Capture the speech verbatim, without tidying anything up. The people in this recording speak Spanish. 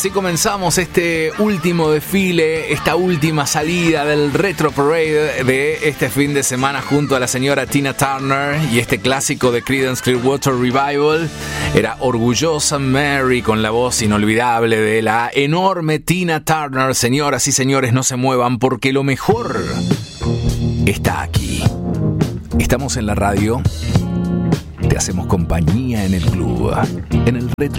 así comenzamos este último desfile, esta última salida del Retro Parade de este fin de semana junto a la señora Tina Turner y este clásico de Creedence Clearwater Revival. Era Orgullosa Mary con la voz inolvidable de la enorme Tina Turner. Señoras y señores, no se muevan porque lo mejor está aquí. Estamos en la radio, te hacemos compañía en el club, en el Retro